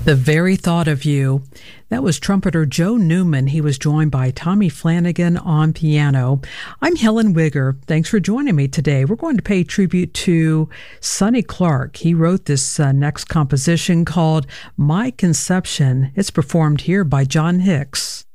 The Very Thought of You. That was trumpeter Joe Newman. He was joined by Tommy Flanagan on piano. I'm Helen Wigger. Thanks for joining me today. We're going to pay tribute to Sonny Clark. He wrote this next composition called My Conception. It's performed here by John Hicks.